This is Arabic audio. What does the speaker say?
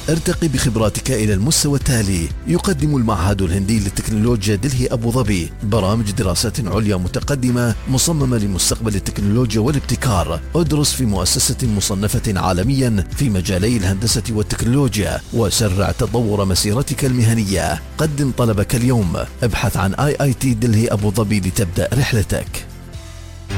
ارتقي بخبراتك إلى المستوى التالي. يقدم المعهد الهندي للتكنولوجيا دلهي أبو ظبي برامج دراسات عليا متقدمة مصممة لمستقبل التكنولوجيا والابتكار. ادرس في مؤسسة مصنفة عالميا في مجالي الهندسة والتكنولوجيا وسرع تطور مسيرتك المهنية. قدم طلبك اليوم. ابحث عن IIT دلهي أبو ظبي لتبدأ رحلتك.